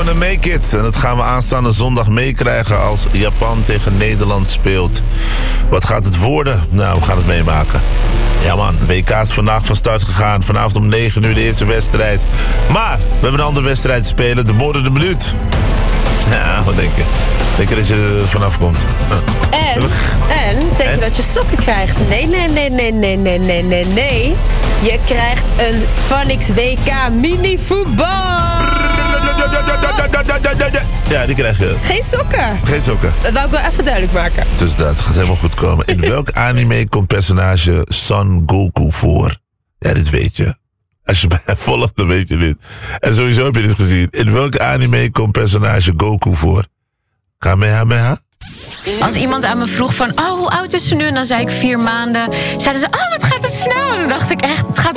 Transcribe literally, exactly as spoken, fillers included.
Gonna Make It. En dat gaan we aanstaande zondag meekrijgen als Japan tegen Nederland speelt. Wat gaat het worden? Nou, we gaan het meemaken. Ja man, W K is vandaag van start gegaan. Vanavond om negen uur de eerste wedstrijd. Maar we hebben een andere wedstrijd te spelen. De borden de minuut. Ja, wat denk je? Denk je dat je er vanaf komt? En, en, denk je dat je sokken krijgt? Nee, nee, nee, nee, nee, nee, nee, nee, nee. Je krijgt een Phonics W K mini-voetbal. Ja, die krijg je. Geen sokken. Geen sokken. Dat wou ik wel even duidelijk maken. Dus dat gaat helemaal goed komen. In welk anime komt personage Son Goku voor? Ja, dit weet je. Als je mij volgt, dan weet je dit. En sowieso heb je dit gezien. In welk anime komt personage Goku voor? Kamehameha? Als iemand aan me vroeg van, oh, hoe oud is ze nu? En dan zei ik vier maanden. Zeiden ze, oh, wat gaat het snel? En dan dacht ik echt, het gaat